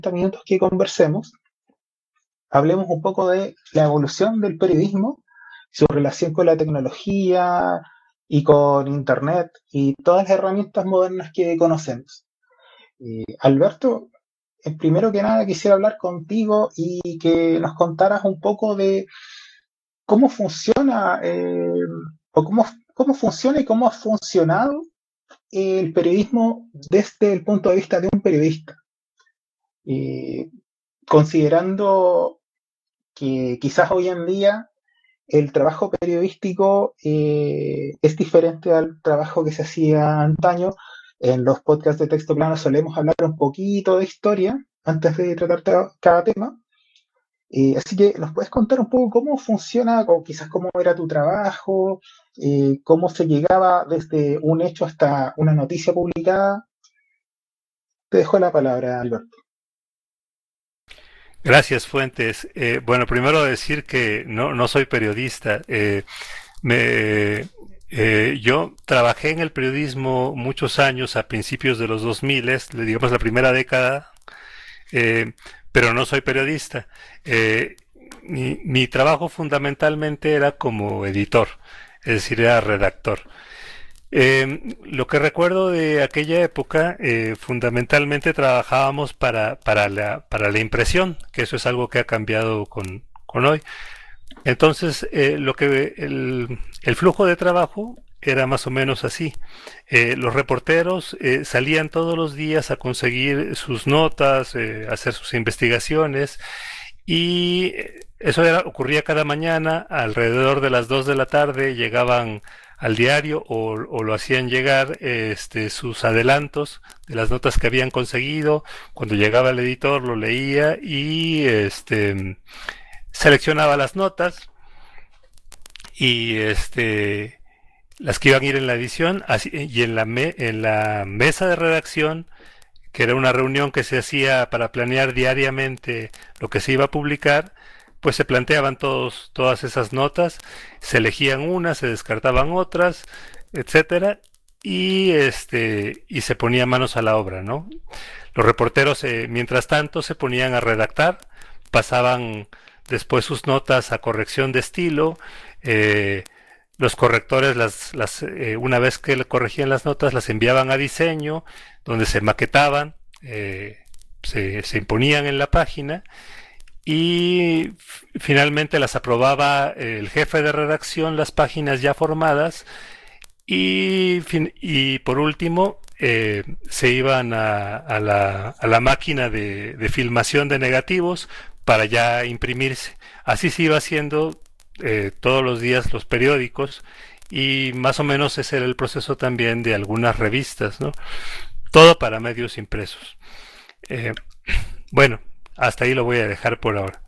minutos que conversemos, hablemos un poco de la evolución del periodismo, su relación con la tecnología y con Internet y todas las herramientas modernas que conocemos. Alberto, primero que nada quisiera hablar contigo y que nos contaras un poco de cómo funciona o cómo funciona y cómo ha funcionado el periodismo desde el punto de vista de un periodista. Considerando que quizás hoy en día el trabajo periodístico es diferente al trabajo que se hacía antaño. En los podcasts de texto plano solemos hablar un poquito de historia antes de tratar cada tema. Así que nos puedes contar un poco cómo funciona, o quizás cómo era tu trabajo, cómo se llegaba desde un hecho hasta una noticia publicada. Te dejo la palabra, Alberto. Gracias, Fuentes. Bueno, primero decir que no soy periodista. Me, yo trabajé en el periodismo muchos años a principios de los 2000, digamos la primera década, eh, pero no soy periodista. Mi trabajo fundamentalmente era como editor, es decir, era redactor. Lo que recuerdo de aquella época, fundamentalmente trabajábamos para la impresión, que eso es algo que ha cambiado con hoy. Entonces, el flujo de trabajo era más o menos así. Los reporteros salían todos los días a conseguir sus notas, hacer sus investigaciones, y ocurría cada mañana. Alrededor de las 2 de la tarde llegaban al diario, o lo hacían llegar sus adelantos de las notas que habían conseguido. Cuando llegaba el editor lo leía y seleccionaba las notas y las que iban a ir en la edición, y en la mesa de redacción, que era una reunión que se hacía para planear diariamente lo que se iba a publicar, pues se planteaban todas esas notas, se elegían unas, se descartaban otras, etcétera, y se ponía manos a la obra, ¿no? Los reporteros, mientras tanto, se ponían a redactar, pasaban después sus notas a corrección de estilo. eh, los correctores, una vez que le corregían las notas, las enviaban a diseño, donde se maquetaban, se imponían en la página, y finalmente las aprobaba el jefe de redacción, las páginas ya formadas, y por último se iban a la máquina de filmación de negativos para ya imprimirse. Así se iba haciendo todos los días los periódicos, y más o menos ese era el proceso también de algunas revistas, ¿no? Todo para medios impresos. Eh, bueno, hasta ahí lo voy a dejar por ahora.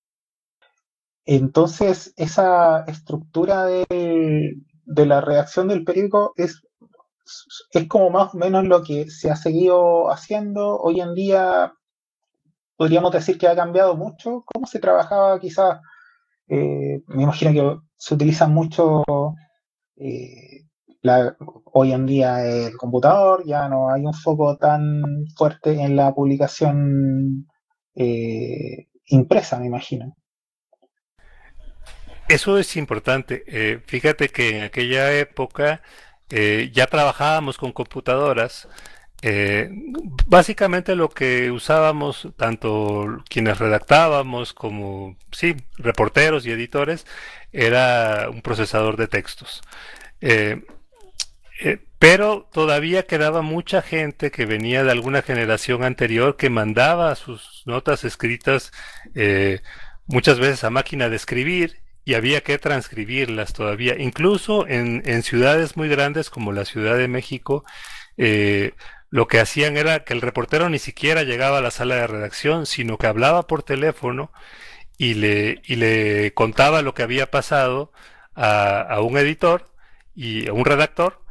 Entonces, esa estructura de la redacción del periódico es como más o menos lo que se ha seguido haciendo. Hoy en día podríamos decir que ha cambiado mucho. ¿Cómo se trabajaba quizás? Me imagino que se utiliza mucho eh, hoy en día el computador, ya no hay un foco tan fuerte en la publicación impresa, me imagino. Eso es importante. Fíjate que en aquella época ya trabajábamos con computadoras. Eh, Básicamente lo que usábamos, tanto quienes redactábamos como, sí, reporteros y editores, era un procesador de textos. Eh, pero todavía quedaba mucha gente que venía de alguna generación anterior, que mandaba sus notas escritas eh, muchas veces a máquina de escribir, y había que transcribirlas todavía. Incluso en ciudades muy grandes como la Ciudad de México, eh, lo que hacían era que el reportero ni siquiera llegaba a la sala de redacción, sino que hablaba por teléfono y le contaba lo que había pasado a un editor y a un redactor,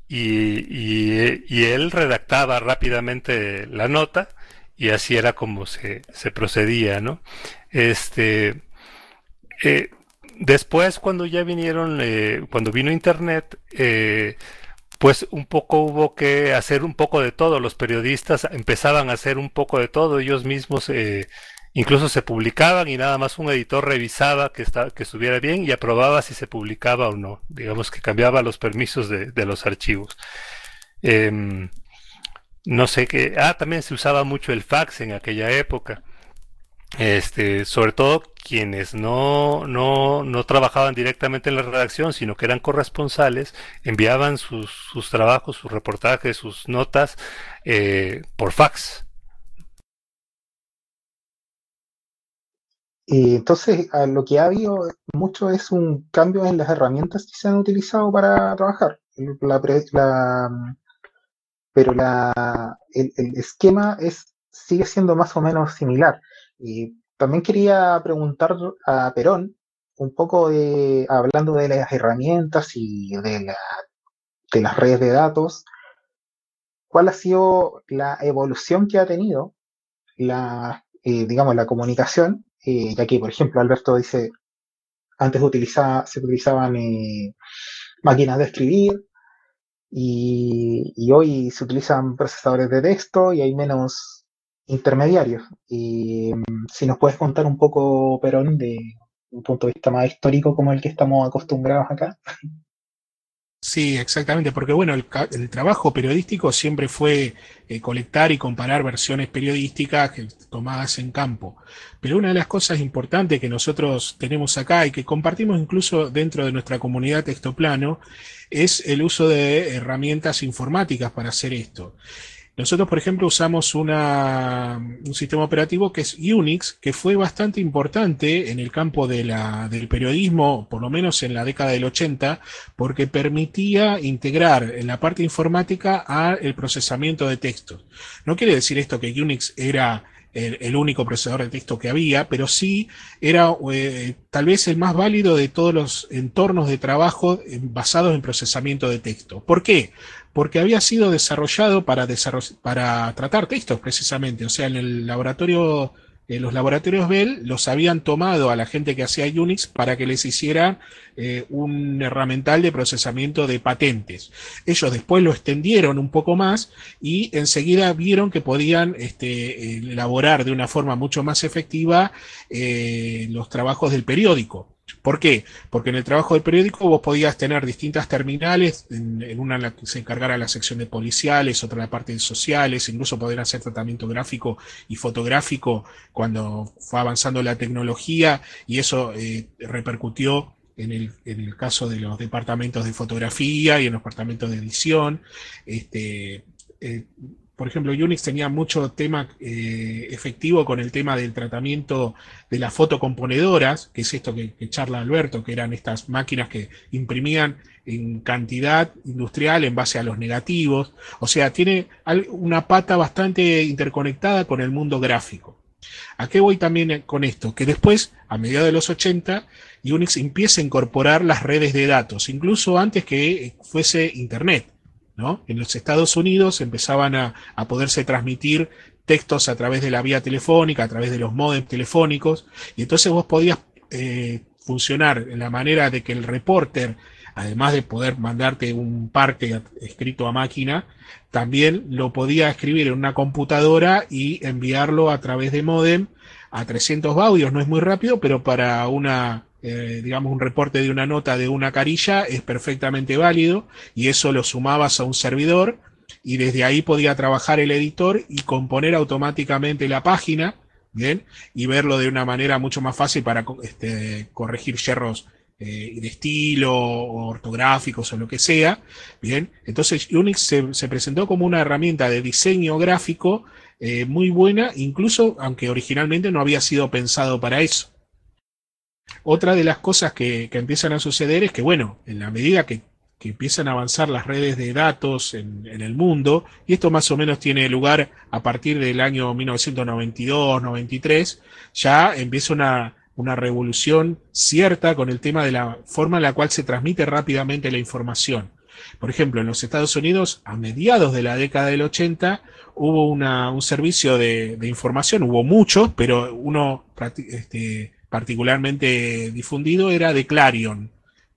y él redactaba rápidamente la nota, y así era como se procedía, ¿no? Este, Después, cuando vino Internet, pues un poco hubo que hacer un poco de todo. Los periodistas empezaban a hacer un poco de todo ellos mismos. Incluso se publicaban y nada más un editor revisaba que estuviera bien y aprobaba si se publicaba o no. Digamos que cambiaba los permisos de los archivos. Eh, no sé qué. También se usaba mucho el fax en aquella época. Sobre todo quienes no trabajaban directamente en la redacción, sino que eran corresponsales, enviaban sus trabajos, sus reportajes, sus notas por fax. Entonces, lo que ha habido mucho es un cambio en las herramientas que se han utilizado para trabajar. Pero el esquema sigue siendo más o menos similar. Y también quería preguntar a Perón, un poco hablando de las herramientas y de las redes de datos, ¿cuál ha sido la evolución que ha tenido digamos, la comunicación? Ya que, por ejemplo, Alberto dice, antes se utilizaban máquinas de escribir, y hoy se utilizan procesadores de texto y hay menos intermediarios. Y si nos puedes contar un poco, Perón, de un punto de vista más histórico como el que estamos acostumbrados acá. Sí, exactamente, porque bueno, el trabajo periodístico siempre fue colectar y comparar versiones periodísticas tomadas en campo. Pero una de las cosas importantes que nosotros tenemos acá y que compartimos incluso dentro de nuestra comunidad Textoplano es el uso de herramientas informáticas para hacer esto. Nosotros, por ejemplo, usamos un sistema operativo que es Unix, que fue bastante importante en el campo del periodismo, por lo menos en la década del 80, porque permitía integrar en la parte informática al procesamiento de textos. No quiere decir esto que Unix era el único procesador de texto que había, pero sí era tal vez el más válido de todos los entornos de trabajo basados en procesamiento de texto. ¿Por qué? Porque había sido desarrollado para tratar textos precisamente, o sea, en el laboratorio, los laboratorios Bell los habían tomado a la gente que hacía Unix para que les hiciera un herramental de procesamiento de patentes. Ellos después lo extendieron un poco más y enseguida vieron que podían elaborar de una forma mucho más efectiva los trabajos del periódico. ¿Por qué? Porque en el trabajo del periódico vos podías tener distintas terminales, en una en la que se encargara la sección de policiales, otra la parte de sociales, incluso poder hacer tratamiento gráfico y fotográfico cuando fue avanzando la tecnología, y eso repercutió en el caso de los departamentos de fotografía y en los departamentos de edición. Eh, por ejemplo, Unix tenía mucho tema efectivo con el tema del tratamiento de las fotocomponedoras, que es esto que charla Alberto, que eran estas máquinas que imprimían en cantidad industrial en base a los negativos. O sea, tiene una pata bastante interconectada con el mundo gráfico. ¿A qué voy también con esto? Que después, a mediados de los 80, Unix empieza a incorporar las redes de datos, incluso antes que fuese Internet, ¿no? En los Estados Unidos empezaban a poderse transmitir textos a través de la vía telefónica, a través de los módems telefónicos, y entonces vos podías funcionar en la manera de que el reporter, además de poder mandarte un parte escrito a máquina, también lo podía escribir en una computadora y enviarlo a través de módem a 300 baudios. No es muy rápido, pero para digamos, un reporte de una nota de una carilla es perfectamente válido, y eso lo sumabas a un servidor y desde ahí podía trabajar el editor y componer automáticamente la página, ¿bien? Y verlo de una manera mucho más fácil para corregir yerros de estilo, o ortográficos o lo que sea, ¿bien? Entonces Unix se presentó como una herramienta de diseño gráfico muy buena, incluso aunque originalmente no había sido pensado para eso. Otra de las cosas que empiezan a suceder es que, bueno, en la medida que empiezan a avanzar las redes de datos en el mundo, y esto más o menos tiene lugar a partir del año 1992-93, ya empieza una revolución cierta con el tema de la forma en la cual se transmite rápidamente la información. Por ejemplo, en los Estados Unidos, a mediados de la década del 80, hubo un servicio de información, hubo muchos, pero uno particularmente difundido era de Clarion,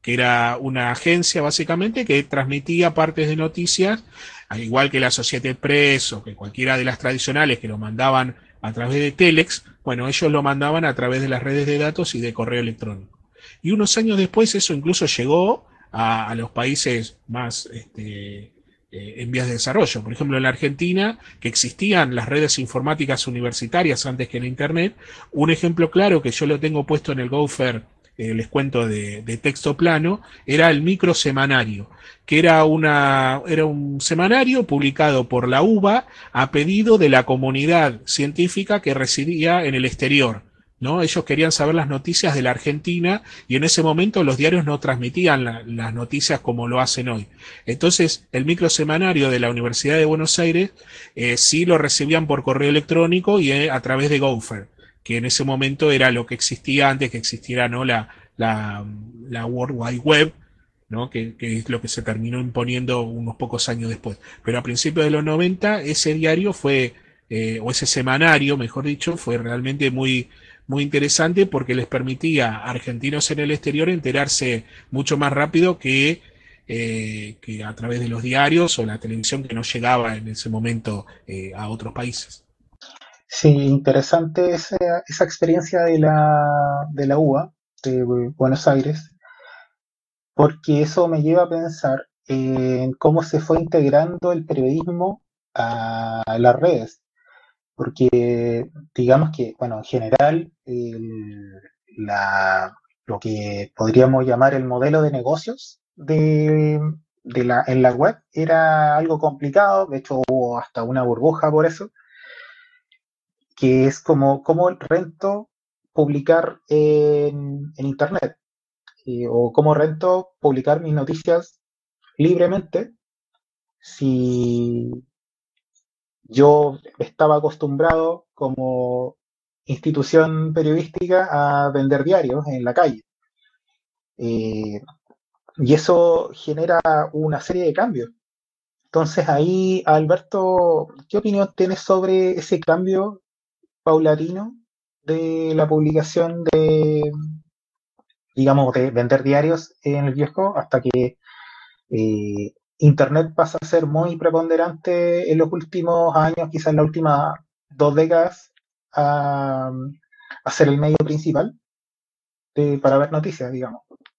que era una agencia básicamente que transmitía partes de noticias, al igual que la Associated Press o que cualquiera de las tradicionales que lo mandaban a través de Telex. Bueno, ellos lo mandaban a través de las redes de datos y de correo electrónico. Y unos años después eso incluso llegó a los países más en vías de desarrollo. Por ejemplo, en la Argentina, que existían las redes informáticas universitarias antes que la Internet, un ejemplo claro que yo lo tengo puesto en el Gopher, les cuento de texto plano, era el microsemanario, que era un semanario publicado por la UBA a pedido de la comunidad científica que residía en el exterior, ¿no? Ellos querían saber las noticias de la Argentina y en ese momento los diarios no transmitían las noticias como lo hacen hoy. Entonces, el microsemanario de la Universidad de Buenos Aires sí lo recibían por correo electrónico y a través de Gopher, que en ese momento era lo que existía antes que existiera, ¿no? la World Wide Web, ¿no? Que es lo que se terminó imponiendo unos pocos años después. Pero a principios de los 90 ese diario fue, o ese semanario, mejor dicho, fue realmente muy interesante porque les permitía a argentinos en el exterior enterarse mucho más rápido que a través de los diarios o la televisión que no llegaba en ese momento a otros países. Sí, interesante esa experiencia de la UBA, de Buenos Aires, porque eso me lleva a pensar en cómo se fue integrando el periodismo a las redes. Porque digamos que, bueno, en general, lo que podríamos llamar el modelo de negocios en la web era algo complicado, de hecho hubo hasta una burbuja por eso, que es como rento publicar en Internet, o cómo rento publicar mis noticias libremente si yo estaba acostumbrado como institución periodística a vender diarios en la calle. Eh, y eso genera una serie de cambios. Entonces ahí, Alberto, ¿qué opinión tienes sobre ese cambio paulatino de la publicación digamos, de vender diarios en el kiosco hasta que Internet pasa a ser muy preponderante en los últimos años, quizás en las últimas 2 décadas, a ser el medio principal para ver noticias, digamos?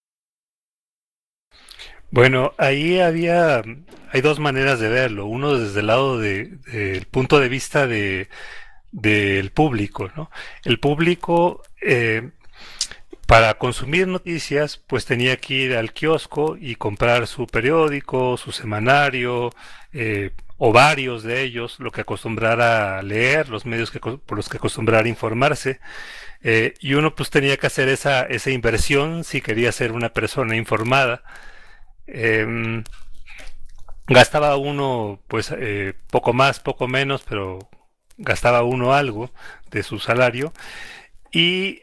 Bueno, hay dos maneras de verlo. Uno desde el lado del punto de vista del público, ¿no? El público, para consumir noticias, pues tenía que ir al kiosco y comprar su periódico, su semanario, o varios de ellos, lo que acostumbrara a leer, los medios por los que acostumbrara a informarse. Y uno pues tenía que hacer esa inversión si quería ser una persona informada. Em, Gastaba uno, pues, poco más, poco menos, pero gastaba uno algo de su salario. Y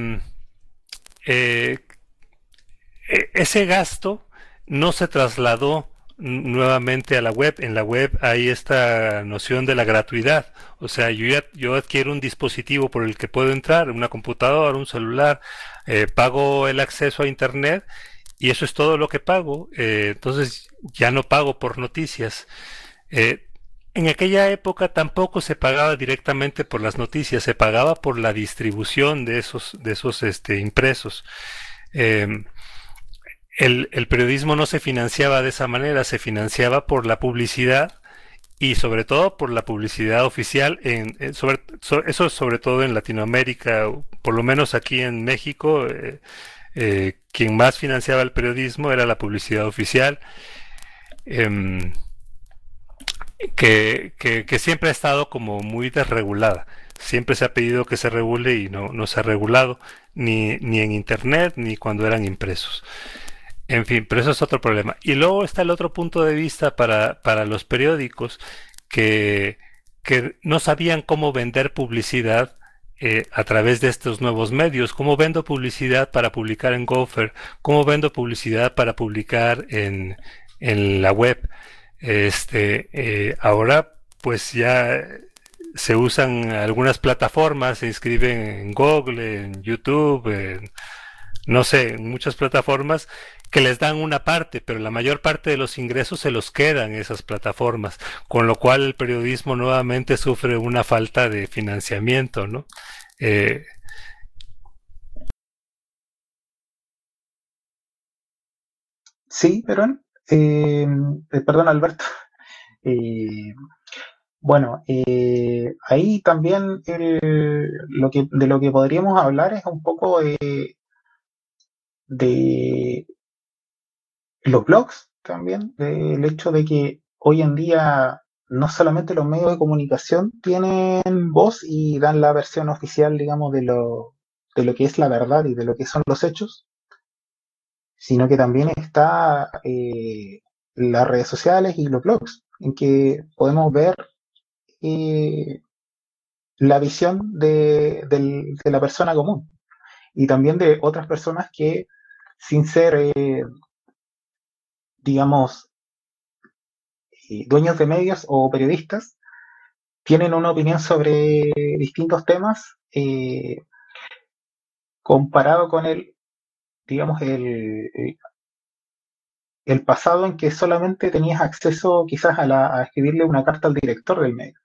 eh, ese gasto no se trasladó nuevamente a la web. En la web hay esta noción de la gratuidad. O sea, yo adquiero un dispositivo por el que puedo entrar, una computadora, un celular, pago el acceso a Internet y eso es todo lo que pago. Entonces ya no pago por noticias. Eh, en aquella época tampoco se pagaba directamente por las noticias, se pagaba por la distribución de esos impresos. Eh, el periodismo no se financiaba de esa manera, se financiaba por la publicidad y sobre todo por la publicidad oficial, eso sobre todo en Latinoamérica, por lo menos aquí en México, quien más financiaba el periodismo era la publicidad oficial, eh, que siempre ha estado como muy desregulada. Siempre se ha pedido que se regule y no se ha regulado, ni en Internet ni cuando eran impresos. En fin, pero eso es otro problema. Y luego está el otro punto de vista para los periódicos que, que no sabían cómo vender publicidad a través de estos nuevos medios. ¿Cómo vendo publicidad para publicar en Gopher? ¿Cómo vendo publicidad para publicar en la web? Ahora pues ya se usan algunas plataformas, se inscriben en Google, en YouTube, no sé, en muchas plataformas que les dan una parte, pero la mayor parte de los ingresos se los quedan esas plataformas, con lo cual el periodismo nuevamente sufre una falta de financiamiento, ¿no? Eh, Sí, perdón, Alberto. Eh, bueno, ahí también de lo que podríamos hablar es un poco de los blogs también, del hecho de que hoy en día no solamente los medios de comunicación tienen voz y dan la versión oficial, digamos, de lo que es la verdad y de lo que son los hechos, sino que también está las redes sociales y los blogs, en que podemos ver eh, la visión de la persona común y también de otras personas que, sin ser, digamos, dueños de medios o periodistas, tienen una opinión sobre distintos temas comparado con digamos, el pasado en que solamente tenías acceso quizás a escribirle una carta al director del medio.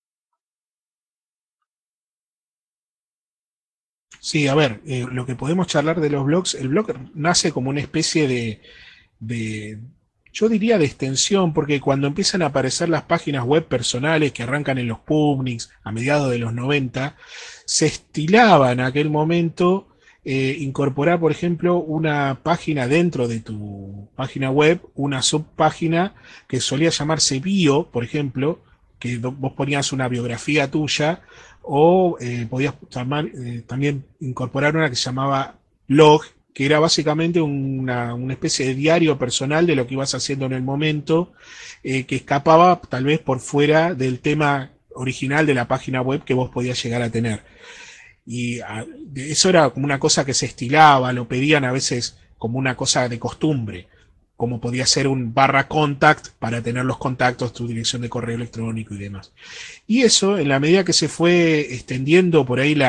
Sí, a ver, lo que podemos charlar de los blogs, el blog nace como una especie de, yo diría de extensión, porque cuando empiezan a aparecer las páginas web personales que arrancan en los Pubnics a mediados de los 90, se estilaba en aquel momento incorporar, por ejemplo, una página dentro de tu página web, una subpágina que solía llamarse bio, por ejemplo, que vos ponías una biografía tuya, o podías también incorporar una que se llamaba blog, que era básicamente una especie de diario personal de lo que ibas haciendo en el momento, que escapaba tal vez por fuera del tema original de la página web que vos podías llegar a tener. Y eso era como una cosa que se estilaba, lo pedían a veces como una cosa de costumbre, como podía ser un barra contact para tener los contactos, tu dirección de correo electrónico y demás. Y eso, en la medida que se fue extendiendo por ahí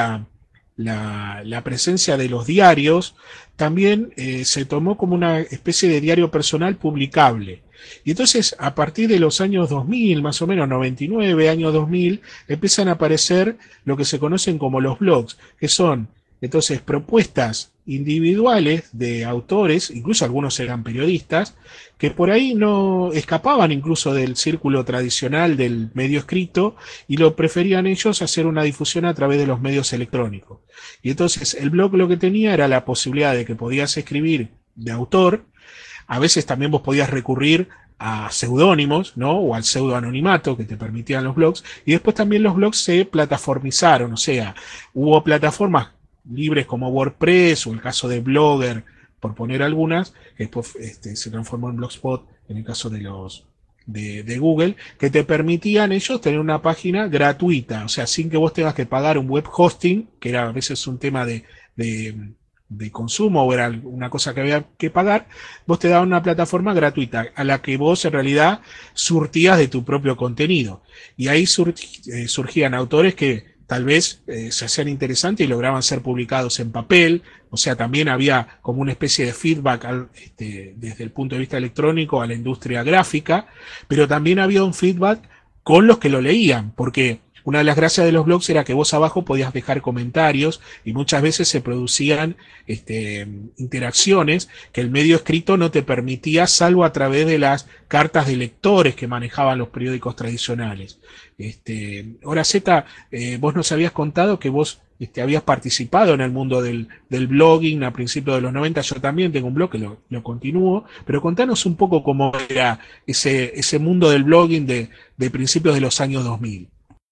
la presencia de los diarios, también se tomó como una especie de diario personal publicable. Y entonces, a partir de los años 2000, más o menos 99, años 2000, empiezan a aparecer lo que se conocen como los blogs, que son entonces propuestas individuales de autores, incluso algunos eran periodistas, que por ahí no escapaban incluso del círculo tradicional del medio escrito y lo preferían ellos hacer una difusión a través de los medios electrónicos. Y entonces el blog lo que tenía era la posibilidad de que podías escribir de autor, a veces también vos podías recurrir a seudónimos, ¿no? O al pseudoanonimato que te permitían los blogs, y después también los blogs se plataformizaron, o sea, hubo plataformas libres como WordPress o el caso de Blogger, por poner algunas, que después se transformó en Blogspot en el caso de los de Google, que te permitían ellos tener una página gratuita, o sea, sin que vos tengas que pagar un web hosting, que era a veces un tema de consumo o era una cosa que había que pagar, vos te daban una plataforma gratuita a la que vos en realidad surtías de tu propio contenido. Y ahí surgían autores que tal vez se hacían interesantes y lograban ser publicados en papel, o sea, también había como una especie de feedback desde el punto de vista electrónico a la industria gráfica, pero también había un feedback con los que lo leían, porque una de las gracias de los blogs era que vos abajo podías dejar comentarios y muchas veces se producían interacciones que el medio escrito no te permitía, salvo a través de las cartas de lectores que manejaban los periódicos tradicionales. Ahora Z, vos nos habías contado que vos habías participado en el mundo del blogging a principios de los 90. Yo también tengo un blog que lo continúo, pero contanos un poco cómo era ese mundo del blogging de principios de los años 2000.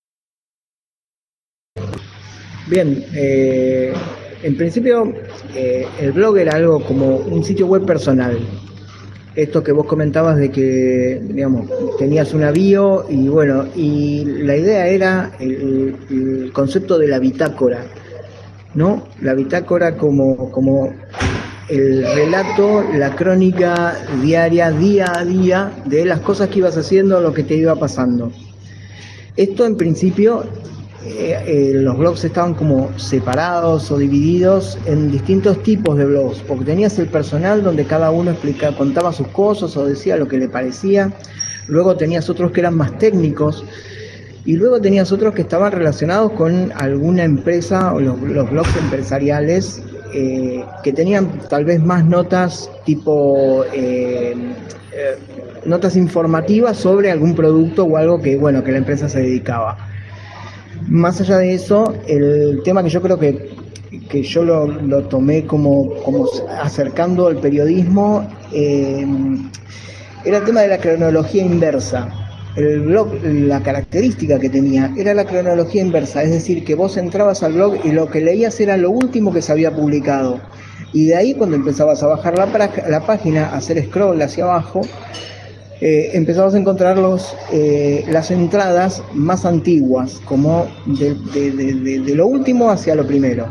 Bien, en principio el blog era algo como un sitio web personal. Esto que vos comentabas de que, digamos, tenías una bio y bueno, y la idea era el concepto de la bitácora, ¿no? La bitácora como el relato, la crónica diaria, día a día, de las cosas que ibas haciendo, lo que te iba pasando. Esto en principio los blogs estaban como separados o divididos en distintos tipos de blogs, porque tenías el personal donde cada uno contaba sus cosas o decía lo que le parecía, luego tenías otros que eran más técnicos, y luego tenías otros que estaban relacionados con alguna empresa o los blogs empresariales que tenían tal vez más notas tipo notas informativas sobre algún producto o algo que, bueno, que la empresa se dedicaba. Más allá de eso, el tema que yo creo que yo lo tomé como acercando al periodismo era el tema de la cronología inversa. El blog, la característica que tenía era la cronología inversa, es decir, que vos entrabas al blog y lo que leías era lo último que se había publicado. Y de ahí, cuando empezabas a bajar la página, a hacer scroll hacia abajo, empezabas a encontrar las entradas más antiguas, como de lo último hacia lo primero.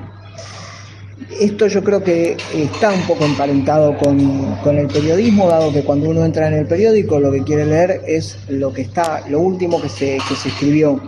Esto yo creo que está un poco emparentado con el periodismo, dado que cuando uno entra en el periódico lo que quiere leer es lo último que se escribió.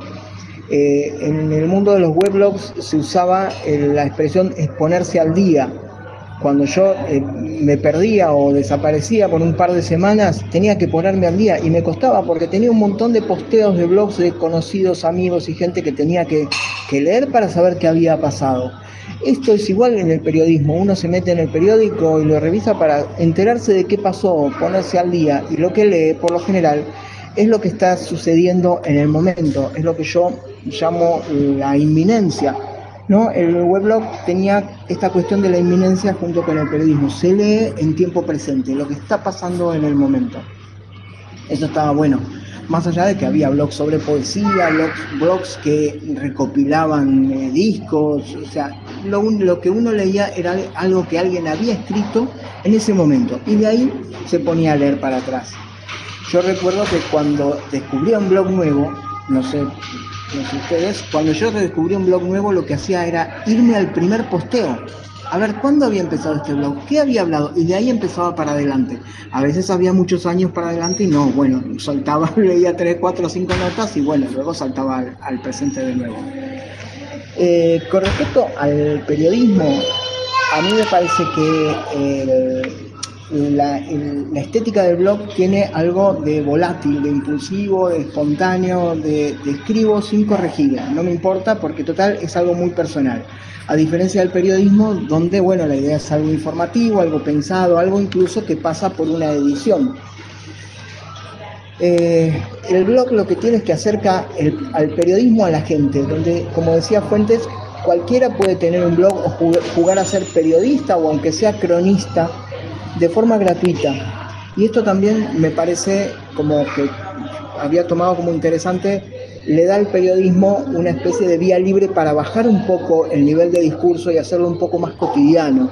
En el mundo de los weblogs se usaba la expresión exponerse al día. Cuando yo me perdía o desaparecía por un par de semanas, tenía que ponerme al día y me costaba porque tenía un montón de posteos de blogs de conocidos, amigos y gente que tenía que leer para saber qué había pasado. Esto es igual en el periodismo, uno se mete en el periódico y lo revisa para enterarse de qué pasó, ponerse al día, y lo que lee, por lo general, es lo que está sucediendo en el momento, es lo que yo llamo la inminencia, ¿no? El weblog tenía esta cuestión de la inminencia junto con el periodismo, se lee en tiempo presente, lo que está pasando en el momento. Eso estaba bueno. Más allá de que había blogs sobre poesía, blogs que recopilaban discos, o sea, lo que uno leía era algo que alguien había escrito en ese momento, y de ahí se ponía a leer para atrás. Yo recuerdo que cuando descubría un blog nuevo, no sé ustedes, cuando yo descubrí un blog nuevo, lo que hacía era irme al primer posteo. A ver, ¿cuándo había empezado este blog? ¿Qué había hablado? Y de ahí empezaba para adelante. A veces había muchos años para adelante y no, bueno, saltaba, leía 3, 4, 5 notas y bueno, luego saltaba al presente de nuevo. Con respecto al periodismo, a mí me parece que la estética del blog tiene algo de volátil, de impulsivo, de espontáneo, de escribo sin corregir. No me importa porque total es algo muy personal. A diferencia del periodismo, donde bueno, la idea es algo informativo, algo pensado, algo incluso que pasa por una edición. El blog lo que tiene es que acerca al periodismo a la gente, donde, como decía Fuentes, cualquiera puede tener un blog o jugar a ser periodista o aunque sea cronista de forma gratuita. Y esto también me parece como que había tomado como interesante, le da al periodismo una especie de vía libre para bajar un poco el nivel de discurso y hacerlo un poco más cotidiano.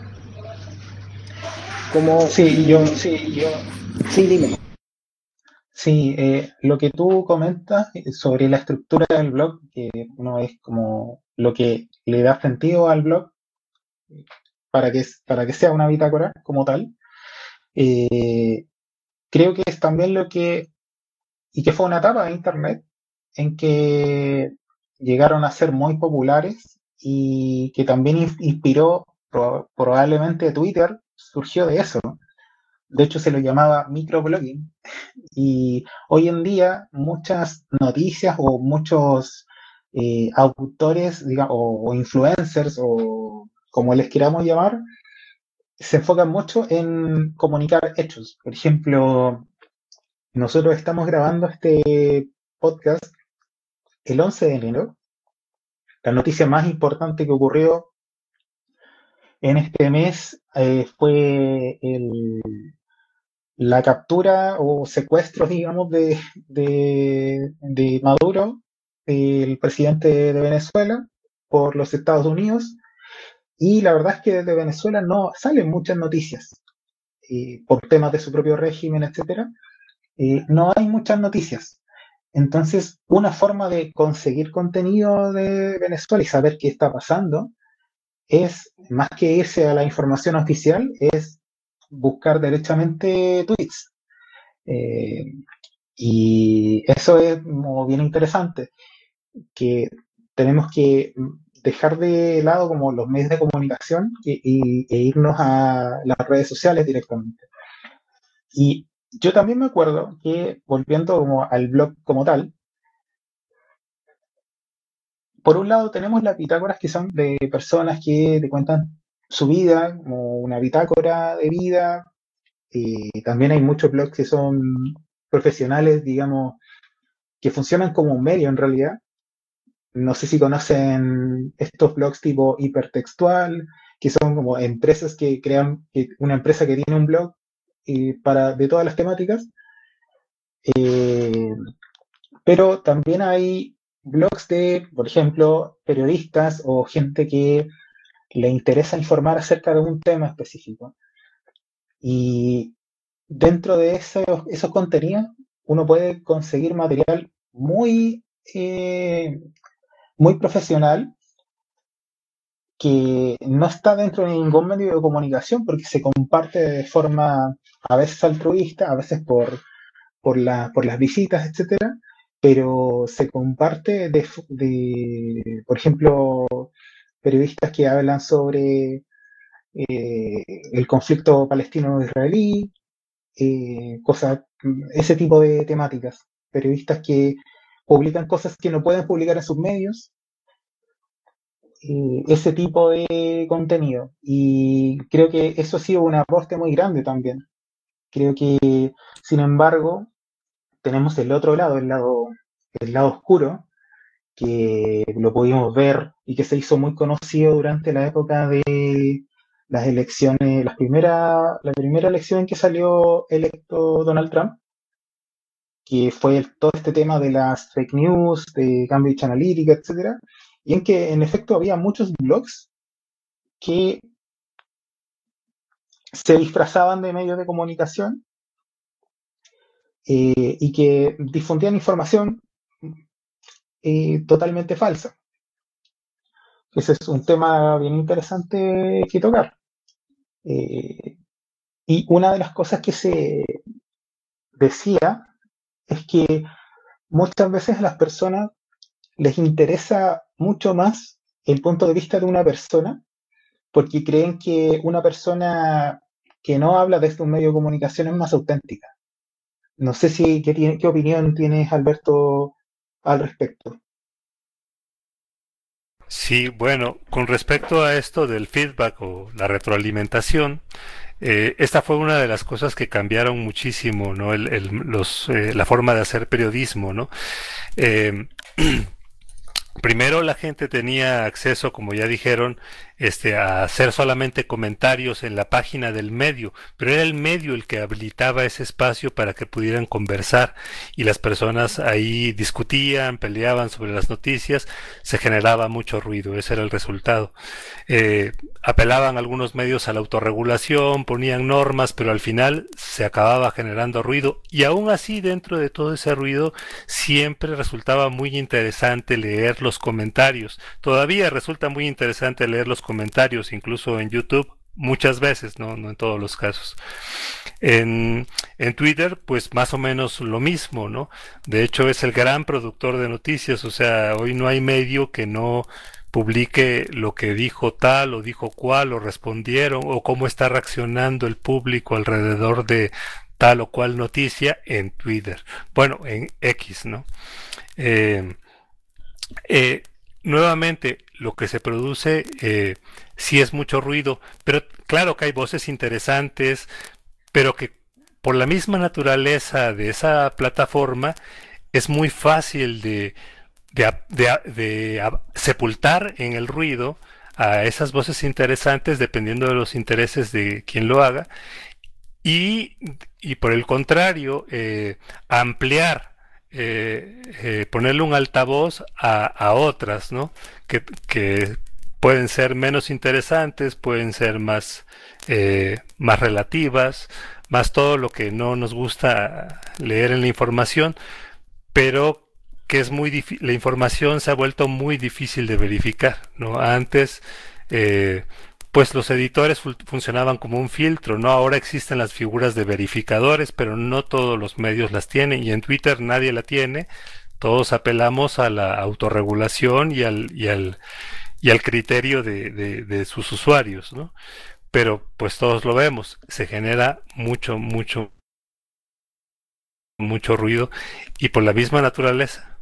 Como Sí, Sí, dime. Sí, lo que tú comentas sobre la estructura del blog, que no es como lo que le da sentido al blog para que sea una bitácora como tal, eh, creo que es también y que fue una etapa de Internet en que llegaron a ser muy populares y que también inspiró, probablemente Twitter surgió de eso. De hecho, se lo llamaba microblogging. Y hoy en día muchas noticias o muchos autores, digamos, o influencers, o como les queramos llamar, se enfocan mucho en comunicar hechos. Por ejemplo, nosotros estamos grabando este podcast el 11 de enero. La noticia más importante que ocurrió en este mes fue la captura o secuestro, digamos, de Maduro, el presidente de Venezuela, por los Estados Unidos. Y la verdad es que desde Venezuela no salen muchas noticias, por temas de su propio régimen, etcétera. No hay muchas noticias. Entonces, una forma de conseguir contenido de Venezuela y saber qué está pasando es, más que irse a la información oficial, es buscar derechamente tweets. Y eso es como bien interesante, que tenemos que dejar de lado como los medios de comunicación e irnos a las redes sociales directamente. Y yo también me acuerdo que, volviendo como al blog como tal, por un lado tenemos las bitácoras que son de personas que te cuentan su vida, como una bitácora de vida. También hay muchos blogs que son profesionales, digamos, que funcionan como un medio en realidad. No sé si conocen estos blogs tipo hipertextual, que son como empresas que crean, una empresa que tiene un blog de todas las temáticas. Eh, pero también hay blogs de, por ejemplo, periodistas o gente que le interesa informar acerca de un tema específico. Y dentro de esos contenidos uno puede conseguir material muy profesional que no está dentro de ningún medio de comunicación porque se comparte de forma a veces altruista, a veces por las visitas, etcétera, pero se comparte por ejemplo, periodistas que hablan sobre el conflicto palestino-israelí, ese tipo de temáticas. Periodistas que publican cosas que no pueden publicar en sus medios, ese tipo de contenido. Y creo que eso ha sido un aporte muy grande también. Creo que, sin embargo, tenemos el otro lado, el lado oscuro, que lo pudimos ver y que se hizo muy conocido durante la época de las elecciones, la primera elección en que salió electo Donald Trump, que fue todo este tema de las fake news, de Cambridge Analytica, etcétera, y en que en efecto había muchos blogs que se disfrazaban de medios de comunicación y que difundían información totalmente falsa. Ese es un tema bien interesante que tocar. Y una de las cosas que se decía es que muchas veces a las personas les interesa mucho más el punto de vista de una persona porque creen que una persona que no habla desde un medio de comunicación es más auténtica. No sé qué opinión tienes, Alberto, al respecto. Sí, bueno, con respecto a esto del feedback o la retroalimentación, esta fue una de las cosas que cambiaron muchísimo, ¿no? La forma de hacer periodismo, ¿no? Eh, Primero la gente tenía acceso, como ya dijeron, a hacer solamente comentarios en la página del medio, pero era el medio el que habilitaba ese espacio para que pudieran conversar y las personas ahí discutían, peleaban sobre las noticias, se generaba mucho ruido, ese era el resultado. Apelaban algunos medios a la autorregulación, ponían normas, pero al final se acababa generando ruido y aún así dentro de todo ese ruido siempre resultaba muy interesante leer los comentarios. Todavía resulta muy interesante leer los comentarios, incluso en YouTube, muchas veces, no en todos los casos. En Twitter, pues más o menos lo mismo, ¿no? De hecho, es el gran productor de noticias, o sea, hoy no hay medio que no publique lo que dijo tal o dijo cual o respondieron o cómo está reaccionando el público alrededor de tal o cual noticia en Twitter. Bueno, en X, ¿no? Nuevamente, lo que se produce sí es mucho ruido, pero claro que hay voces interesantes, pero que por la misma naturaleza de esa plataforma es muy fácil de sepultar en el ruido a esas voces interesantes dependiendo de los intereses de quien lo haga y, y por el contrario ampliar ponerle un altavoz a otras, ¿no? Que pueden ser menos interesantes, pueden ser más relativas, más todo lo que no nos gusta leer en la información, pero que es la información se ha vuelto muy difícil de verificar, ¿no? Antes, pues los editores funcionaban como un filtro, ¿no? Ahora existen las figuras de verificadores, pero no todos los medios las tienen y en Twitter nadie la tiene, Todos apelamos a la autorregulación y al criterio de sus usuarios, ¿no? Pero pues todos lo vemos, se genera mucho ruido y por la misma naturaleza.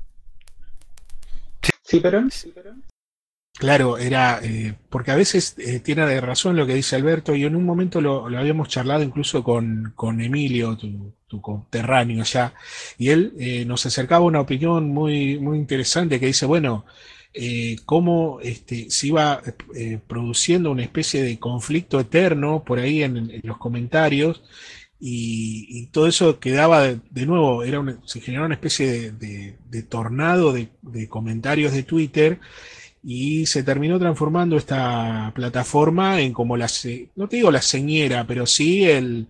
Sí, pero Claro, era porque a veces tiene razón lo que dice Alberto, y en un momento lo habíamos charlado incluso con Emilio, tu conterráneo ya, y él nos acercaba una opinión muy interesante que dice, bueno, cómo se iba produciendo una especie de conflicto eterno por ahí en los comentarios, y todo eso quedaba de nuevo, se generaba una especie de tornado de comentarios de Twitter, y se terminó transformando esta plataforma en como no te digo la señera, pero sí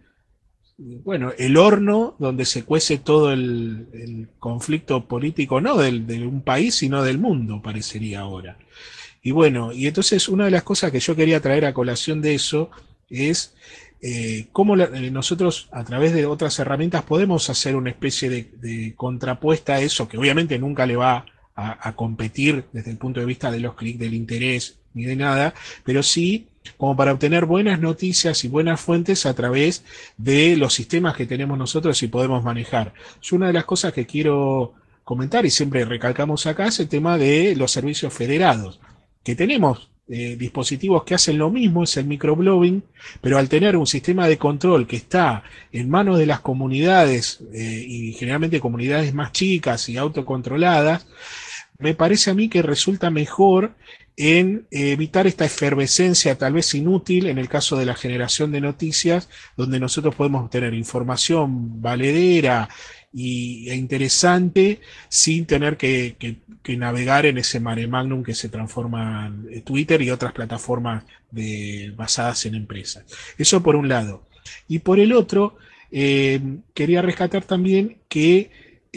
el horno donde se cuece todo el conflicto político, no de un país, sino del mundo, parecería ahora. Y bueno, y entonces una de las cosas que yo quería traer a colación de eso es cómo nosotros a través de otras herramientas podemos hacer una especie de contrapuesta a eso, que obviamente nunca le va a competir desde el punto de vista de los clics, del interés, ni de nada, pero sí como para obtener buenas noticias y buenas fuentes a través de los sistemas que tenemos nosotros y podemos manejar. Yo una de las cosas que quiero comentar, y siempre recalcamos acá, es el tema de los servicios federados, que tenemos dispositivos que hacen lo mismo, es el microblogging, pero al tener un sistema de control que está en manos de las comunidades, y generalmente comunidades más chicas y autocontroladas, me parece a mí que resulta mejor en evitar esta efervescencia tal vez inútil en el caso de la generación de noticias, donde nosotros podemos obtener información valedera e interesante sin tener que navegar en ese mare magnum que se transforma en Twitter y otras plataformas basadas en empresas. Eso por un lado. Y por el otro, quería rescatar también que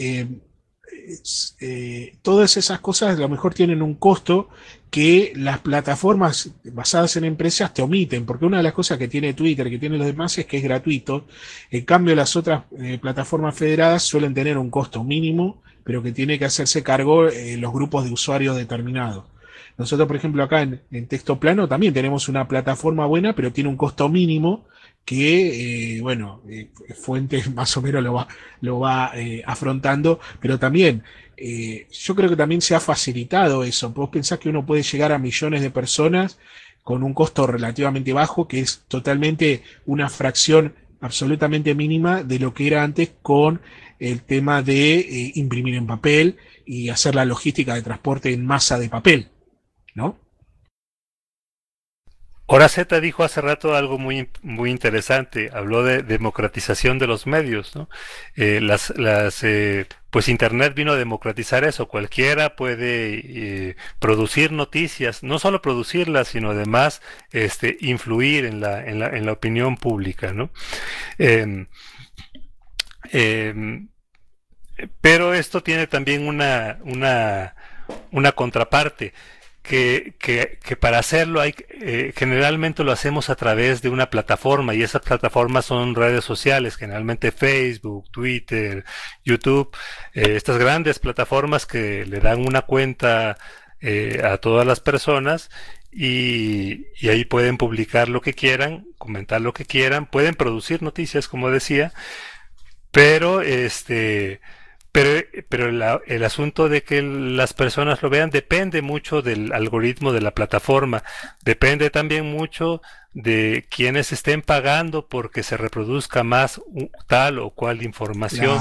todas esas cosas a lo mejor tienen un costo que las plataformas basadas en empresas te omiten, porque una de las cosas que tiene Twitter, que tiene los demás, es que es gratuito. En cambio, las otras plataformas federadas suelen tener un costo mínimo, pero que tiene que hacerse cargo los grupos de usuarios determinados. Nosotros, por ejemplo, acá en Texto Plano también tenemos una plataforma buena, pero tiene un costo mínimo que, Fuentes más o menos lo va afrontando, pero también yo creo que también se ha facilitado eso. Vos pensás que uno puede llegar a millones de personas con un costo relativamente bajo, que es totalmente una fracción absolutamente mínima de lo que era antes con el tema de imprimir en papel y hacer la logística de transporte en masa de papel, ¿no? Hora Z dijo hace rato algo muy interesante. Habló de democratización de los medios, ¿no? Pues Internet vino a democratizar eso. Cualquiera puede producir noticias, no solo producirlas, sino además influir en la opinión pública, ¿no? Pero esto tiene también una contraparte. Que para hacerlo generalmente lo hacemos a través de una plataforma, y esas plataformas son redes sociales, generalmente Facebook, Twitter, YouTube, estas grandes plataformas que le dan una cuenta a todas las personas, y ahí pueden publicar lo que quieran, comentar lo que quieran, pueden producir noticias, como decía, pero Pero el asunto de que las personas lo vean depende mucho del algoritmo de la plataforma, depende también mucho de quienes estén pagando porque se reproduzca más tal o cual información.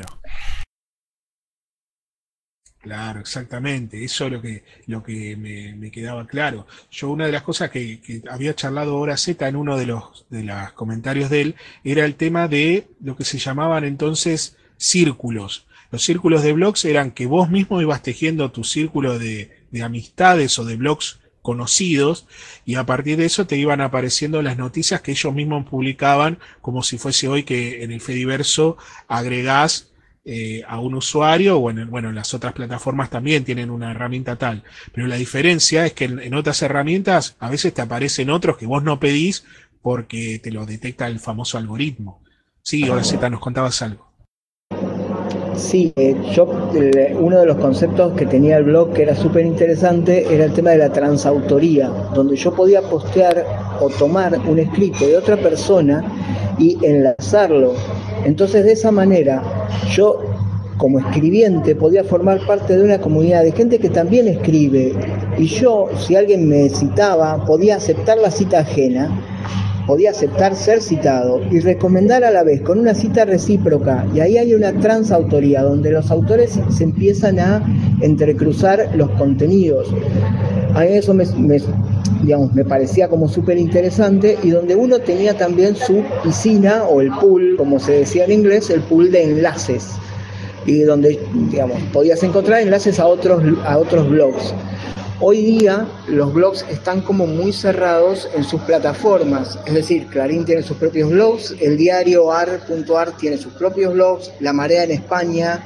Claro, exactamente. Eso es lo que me quedaba claro. Yo una de las cosas que había charlado Hora Z en uno de los comentarios de él era el tema de lo que se llamaban entonces círculos. Los círculos de blogs eran que vos mismo ibas tejiendo tu círculo de amistades o de blogs conocidos, y a partir de eso te iban apareciendo las noticias que ellos mismos publicaban, como si fuese hoy que en el Fediverso agregás a un usuario, o en las otras plataformas también tienen una herramienta tal. Pero la diferencia es que en otras herramientas a veces te aparecen otros que vos no pedís porque te lo detecta el famoso algoritmo. Sí, ahora Z, nos contabas algo. Sí, uno de los conceptos que tenía el blog que era súper interesante era el tema de la transautoría, donde yo podía postear o tomar un escrito de otra persona y enlazarlo. Entonces, de esa manera, yo como escribiente podía formar parte de una comunidad de gente que también escribe, y yo, si alguien me citaba, podía aceptar la cita ajena, podía aceptar ser citado y recomendar a la vez con una cita recíproca, y ahí hay una transautoría donde los autores se empiezan a entrecruzar los contenidos. A mí eso me parecía como súper interesante, y donde uno tenía también su piscina o el pool, como se decía en inglés, el pool de enlaces, y donde, digamos, podías encontrar enlaces a otros blogs. Hoy día los blogs están como muy cerrados en sus plataformas, es decir, Clarín tiene sus propios blogs, el diario ar.ar tiene sus propios blogs, La Marea en España,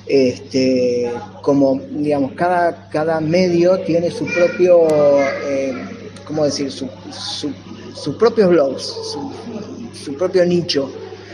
como digamos, cada medio tiene su propio, ¿cómo decir? Sus propios blogs, su propio nicho.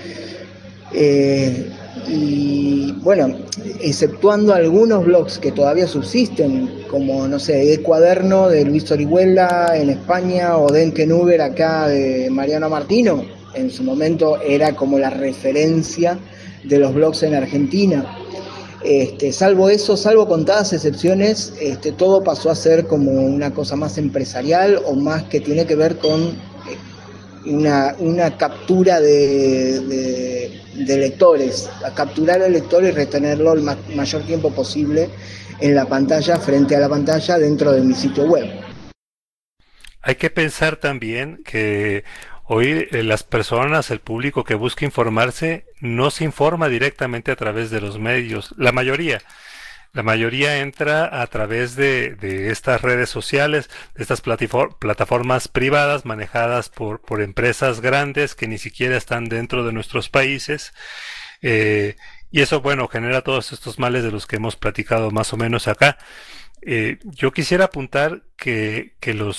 Y bueno, exceptuando algunos blogs que todavía subsisten, como, no sé, E-Cuaderno de Luis Orihuela en España, o Denkenuber acá de Mariano Martino, en su momento era como la referencia de los blogs en Argentina. Salvo contadas excepciones, todo pasó a ser como una cosa más empresarial, o más que tiene que ver con una captura de lectores, a capturar al lector y retenerlo el mayor tiempo posible en la pantalla, frente a la pantalla, dentro de mi sitio web. Hay que pensar también que hoy las personas, el público que busca informarse, no se informa directamente a través de los medios. La mayoría entra a través de estas redes sociales, de estas plataformas privadas manejadas por empresas grandes que ni siquiera están dentro de nuestros países. Y eso, bueno, genera todos estos males de los que hemos platicado más o menos acá. Yo quisiera apuntar que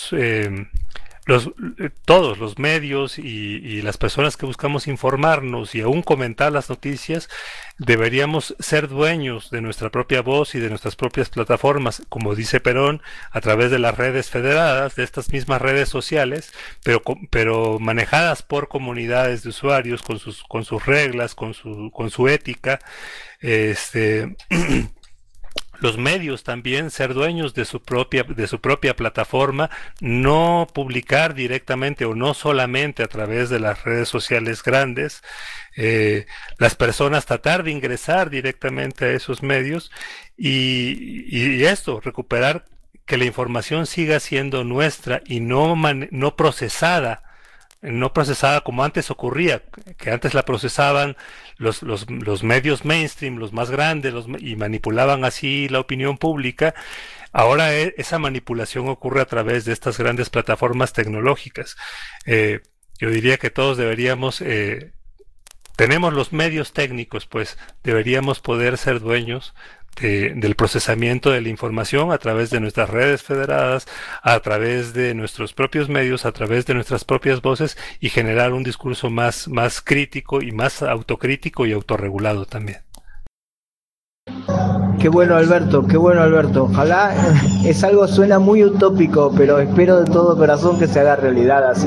todos los medios y las personas que buscamos informarnos y aún comentar las noticias, deberíamos ser dueños de nuestra propia voz y de nuestras propias plataformas, como dice Perón, a través de las redes federadas, de estas mismas redes sociales, pero manejadas por comunidades de usuarios con sus reglas, con su ética. Este Los medios también ser dueños de su propia plataforma, no publicar directamente o no solamente a través de las redes sociales grandes. Las personas tratar de ingresar directamente a esos medios y esto, recuperar que la información siga siendo nuestra y no procesada como antes ocurría, que antes la procesaban los medios mainstream, los más grandes, y manipulaban así la opinión pública. Ahora esa manipulación ocurre a través de estas grandes plataformas tecnológicas. Yo diría que todos tenemos los medios técnicos, pues deberíamos poder ser dueños del procesamiento de la información a través de nuestras redes federadas, a través de nuestros propios medios, a través de nuestras propias voces, y generar un discurso más crítico y más autocrítico y autorregulado también. Qué bueno, Alberto, qué bueno, Alberto. Ojalá, suena muy utópico, pero espero de todo corazón que se haga realidad así.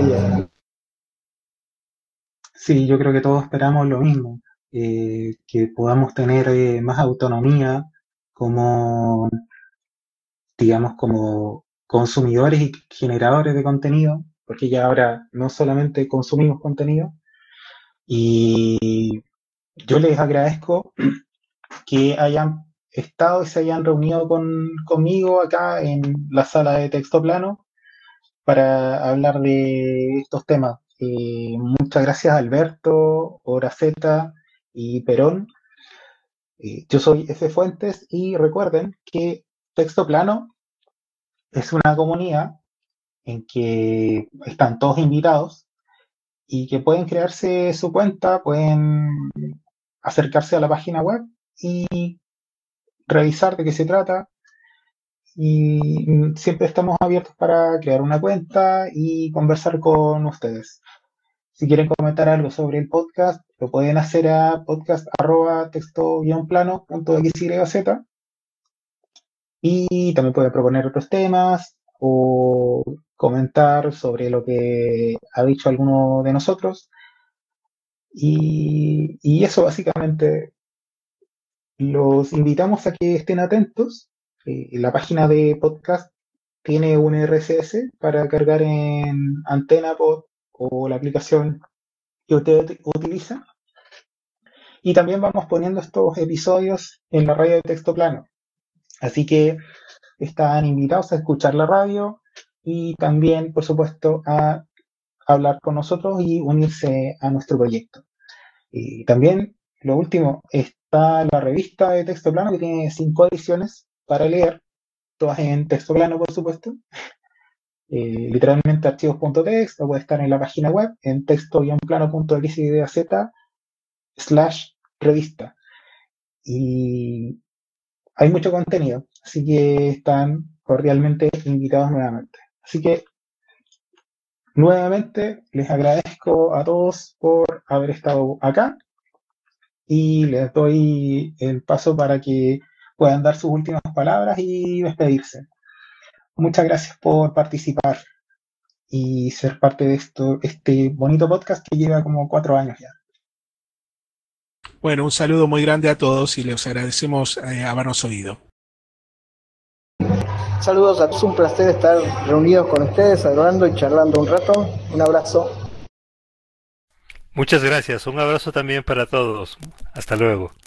Sí, yo creo que todos esperamos lo mismo, que podamos tener más autonomía como, digamos, como consumidores y generadores de contenido, porque ya ahora no solamente consumimos contenido. Y yo les agradezco que hayan estado y se hayan reunido conmigo acá en la sala de texto plano para hablar de estos temas. Muchas gracias, Alberto, Horaceta y Perón. Yo soy F. Fuentes, y recuerden que Texto Plano es una comunidad en que están todos invitados y que pueden crearse su cuenta, pueden acercarse a la página web y revisar de qué se trata. Y siempre estamos abiertos para crear una cuenta y conversar con ustedes. Si quieren comentar algo sobre el podcast, lo pueden hacer a podcast@texto-plano.xyz y también pueden proponer otros temas o comentar sobre lo que ha dicho alguno de nosotros. Y eso básicamente, los invitamos a que estén atentos. La página de podcast tiene un RSS para cargar en AntennaPod o la aplicación que usted utiliza. Y también vamos poniendo estos episodios en la radio de Texto Plano. Así que están invitados a escuchar la radio y también, por supuesto, a hablar con nosotros y unirse a nuestro proyecto. Y también, lo último, está la revista de Texto Plano que tiene 5 ediciones para leer, todas en texto plano, por supuesto. Literalmente archivos.txt, o puede estar en la página web en texto-plano.xyz/revista. Y hay mucho contenido, así que están cordialmente invitados nuevamente. Así que nuevamente les agradezco a todos por haber estado acá y les doy el paso para que puedan dar sus últimas palabras y despedirse. Muchas gracias por participar y ser parte de este bonito podcast que lleva como 4 años ya. Bueno, un saludo muy grande a todos y les agradecemos habernos oído. Saludos a todos, un placer estar reunidos con ustedes, hablando y charlando un rato. Un abrazo. Muchas gracias. Un abrazo también para todos. Hasta luego.